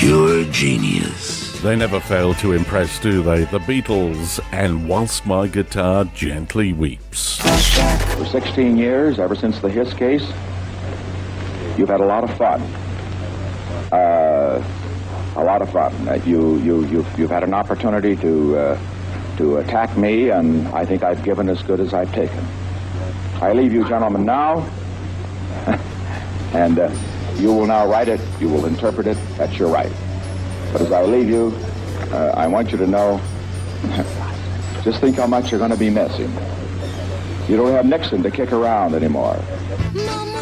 Pure genius. They never fail to impress, do they? The Beatles and Whilst My Guitar Gently Weeps. For 16 years, ever since the Hiss case, you've had a lot of fun. A lot of fun. You've had an opportunity to attack me, and I think I've given as good as I've taken. I leave you gentlemen now, and you will now write it, you will interpret it, that's your right. But as I leave you, I want you to know, just think how much you're going to be missing. You don't have Nixon to kick around anymore.